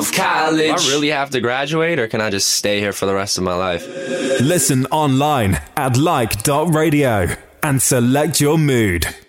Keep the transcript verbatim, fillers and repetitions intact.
of college. Do I really have to graduate, or can I just stay here for the rest of my life? Listen online at like dot radio and select your mood.